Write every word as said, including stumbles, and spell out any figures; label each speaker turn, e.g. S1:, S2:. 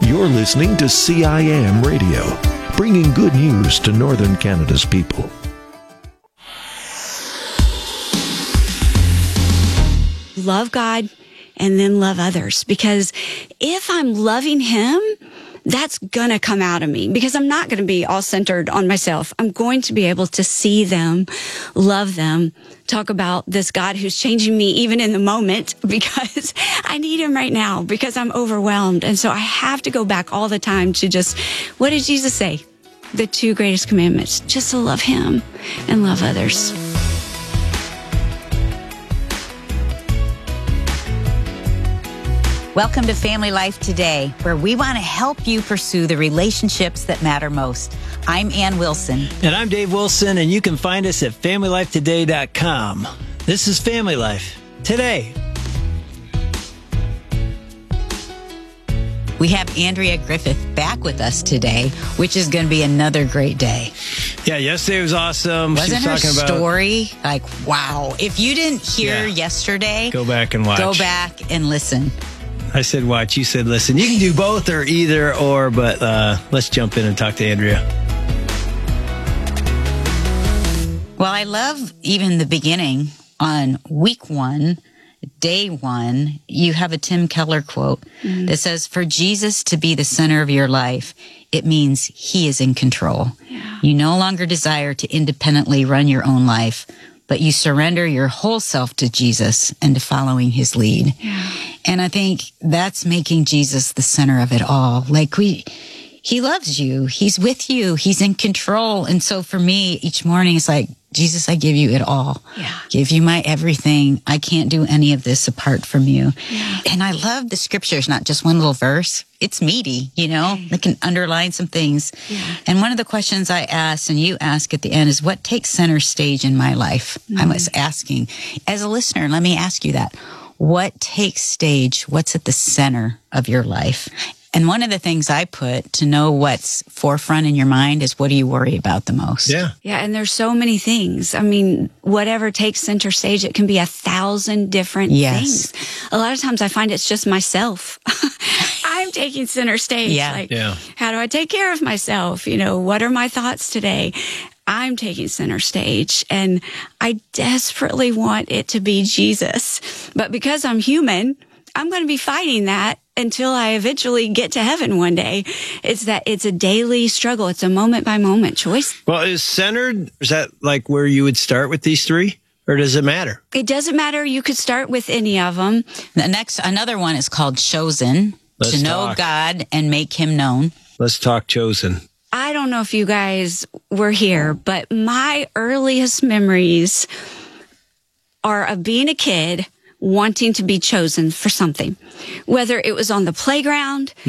S1: You're listening to C I M Radio, bringing good news to Northern Canada's people.
S2: Love God and then love others. Because if I'm loving Him, that's going to come out of me, because I'm not going to be all centered on myself. I'm going to be able to see them, love them, talk about this God who's changing me even in the moment, because I need Him right now, because I'm overwhelmed. And so I have to go back all the time to just, what did Jesus say? The two greatest commandments, just to love Him and love others.
S3: Welcome to Family Life Today, where we want to help you pursue the relationships that matter most. I'm Ann Wilson.
S4: And I'm Dave Wilson, and you can find us at family life today dot com. This is Family Life Today.
S3: We have Andrea Griffith back with us today, which is going to be another great day.
S4: Yeah, yesterday was awesome.
S3: Wasn't
S4: she was
S3: her
S4: talking about
S3: story like, wow. If you didn't hear
S4: Yeah.
S3: yesterday,
S4: Go back and watch.
S3: Go back and listen.
S4: I said watch, you said listen. You can do both or either or, but uh, let's jump in and talk to Andrea.
S3: Well, I love even the beginning on week one, day one, you have a Tim Keller quote mm-hmm. that says, for Jesus to be the center of your life, it means He is in control. Yeah. You no longer desire to independently run your own life, but you surrender your whole self to Jesus and to following His lead. Yeah. And I think that's making Jesus the center of it all. Like we, He loves you. He's with you. He's in control. And so for me, each morning it's like, Jesus, I give you it all. Yeah. Give you my everything. I can't do any of this apart from you. Yeah. And I love the scriptures, not just one little verse. It's meaty, you know, I can underline some things. Yeah. And one of the questions I asked and you ask at the end is, what takes center stage in my life? Mm-hmm. I was asking, as a listener, let me ask you that. What takes stage? What's at the center of your life? And one of the things I put to know what's forefront in your mind is, what do you worry about the most?
S4: Yeah.
S2: Yeah. And there's so many things. I mean, whatever takes center stage, it can be a thousand different
S3: yes.
S2: things. A lot of times I find it's just myself. I'm taking center stage.
S3: Yeah.
S2: Like,
S4: yeah.
S2: how do I take care of myself? You know, what are my thoughts today? I'm taking center stage, and I desperately want it to be Jesus. But because I'm human, I'm going to be fighting that until I eventually get to heaven one day. It's that it's a daily struggle. It's a moment by moment choice.
S4: Well, is centered, is that like where you would start with these three? Or does it matter?
S2: It doesn't matter. You could start with any of them.
S3: The next, another one is called chosen. Let's to know talk. God and make Him known.
S4: Let's talk chosen.
S2: I don't know if you guys were here, but my earliest memories are of being a kid wanting to be chosen for something, whether it was on the playground,